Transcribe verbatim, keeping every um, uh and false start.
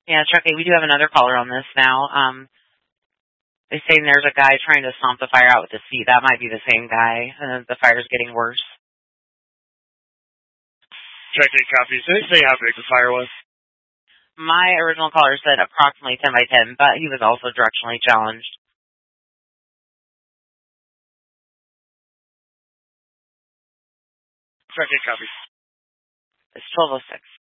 Yeah, Chucky, we do have another caller on this now. Um, they're saying there's a guy trying to stomp the fire out with his feet. That might be the same guy. Uh, the fire's getting worse. Chucky, copy. Did they say how big the fire was? My original caller said approximately ten by ten, but he was also directionally challenged. Chucky, copy. It's twelve oh six.